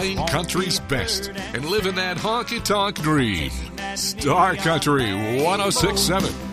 playing country's best and living that honky-tonk dream. Star Country 106.7.